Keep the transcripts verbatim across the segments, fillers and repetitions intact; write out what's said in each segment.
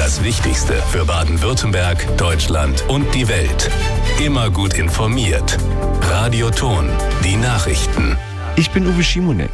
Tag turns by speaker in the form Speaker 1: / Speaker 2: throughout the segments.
Speaker 1: Das Wichtigste für Baden-Württemberg, Deutschland und die Welt. Immer gut informiert. Radio Ton, die Nachrichten.
Speaker 2: Ich bin Uwe Schimonek.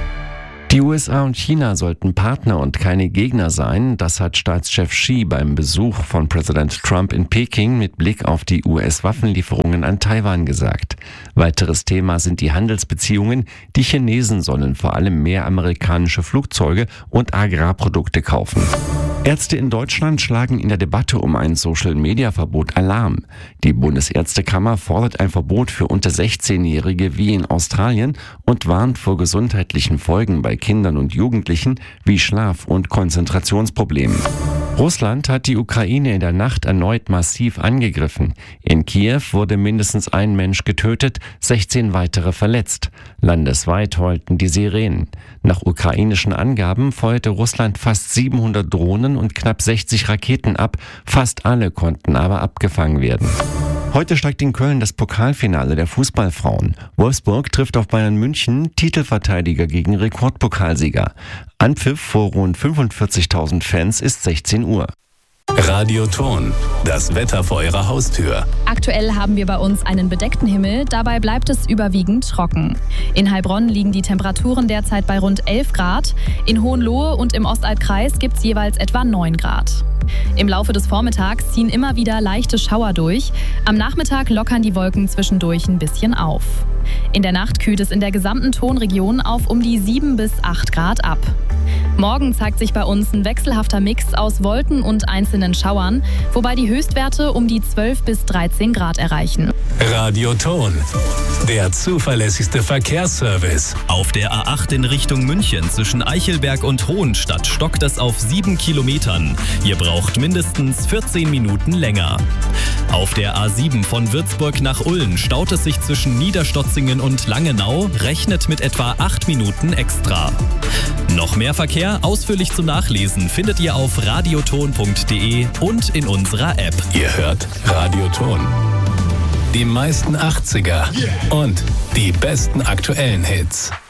Speaker 2: Die U S A und China sollten Partner und keine Gegner sein. Das hat Staatschef Xi beim Besuch von Präsident Trump in Peking mit Blick auf die U S-Waffenlieferungen an Taiwan gesagt. Weiteres Thema sind die Handelsbeziehungen. Die Chinesen sollen vor allem mehr amerikanische Flugzeuge und Agrarprodukte kaufen. Ärzte in Deutschland schlagen in der Debatte um ein Social-Media-Verbot Alarm. Die Bundesärztekammer fordert ein Verbot für unter sechzehnjährige wie in Australien und warnt vor gesundheitlichen Folgen bei Kindern und Jugendlichen wie Schlaf- und Konzentrationsproblemen. Russland hat die Ukraine in der Nacht erneut massiv angegriffen. In Kiew wurde mindestens ein Mensch getötet, sechzehn weitere verletzt. Landesweit heulten die Sirenen. Nach ukrainischen Angaben feuerte Russland fast siebenhundert Drohnen und knapp sechzig Raketen ab. Fast alle konnten aber abgefangen werden. Heute steigt in Köln das Pokalfinale der Fußballfrauen. Wolfsburg trifft auf Bayern München, Titelverteidiger gegen Rekordpokalsieger. Anpfiff vor rund fünfundvierzigtausend Fans ist sechzehn Uhr.
Speaker 1: Radio Ton, das Wetter vor Ihrer Haustür.
Speaker 3: Aktuell haben wir bei uns einen bedeckten Himmel, dabei bleibt es überwiegend trocken. In Heilbronn liegen die Temperaturen derzeit bei rund elf Grad, in Hohenlohe und im Ostaltkreis gibt es jeweils etwa neun Grad. Im Laufe des Vormittags ziehen immer wieder leichte Schauer durch, am Nachmittag lockern die Wolken zwischendurch ein bisschen auf. In der Nacht kühlt es in der gesamten Tonregion auf um die sieben bis acht Grad ab. Morgen zeigt sich bei uns ein wechselhafter Mix aus Wolken und einzelnen Schauern, wobei die Höchstwerte um die zwölf bis dreizehn Grad erreichen.
Speaker 1: Radio Ton, der zuverlässigste Verkehrsservice.
Speaker 4: Auf der A acht in Richtung München zwischen Eichelberg und Hohenstadt stockt es auf sieben Kilometern. Ihr braucht mindestens vierzehn Minuten länger. Auf der A sieben von Würzburg nach Ulm staut es sich zwischen Niederstotzingen und Langenau, rechnet mit etwa acht Minuten extra. Noch mehr Verkehr ausführlich zum Nachlesen findet ihr auf radioton punkt de und in unserer App.
Speaker 1: Ihr hört Radio Ton. Die meisten achtziger und die besten aktuellen Hits.